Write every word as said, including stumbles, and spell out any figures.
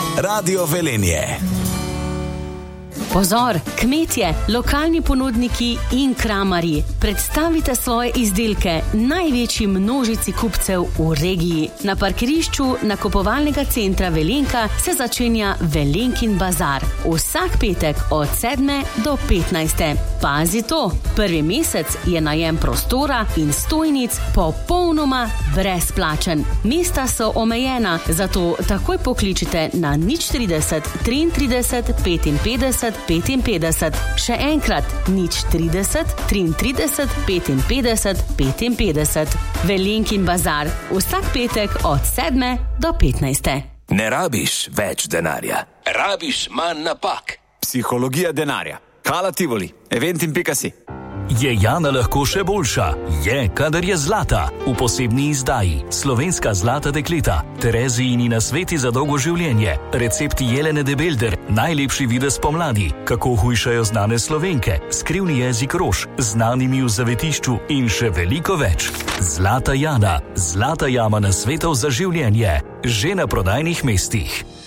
Radio Velenje. Pozor, kmetje, lokalni ponudniki in kramarji, predstavite svoje izdelke največji množici kupcev v regiji. Na parkirišču nakupovalnega centra Velenka se začenja Velenkin bazar. Vsak petek od sedme do petnajste. Pazi to, prvi mesec je najem prostora in stojnic popolnoma brezplačen. Mesta so omejena, zato takoj pokličite na nič trideset, triintrideset, petinpetdeset, petinpetdeset. Še enkrat, nič trideset, triintrideset, petinpetdeset, petinpetdeset. Velenkin bazar, vsak petek od sedme do petnajste. Ne rabiš več denarja, rabiš manj napak. Psihologija denarja. Hala Tivoli, eventim pika si. Je Jana lahko še boljša? Je, kadar je zlata. V posebni izdaji Slovenska zlata dekleta, Terezijini nasveti za dolgo življenje, recepti Jelene de Belder, najlepši videz pomladi, kako hujšajo znane Slovenke, skrivni jezik rož, znanimi v zavetišču in še veliko več. Zlata Jana, zlata jama nasvetov za življenje, že na prodajnih mestih.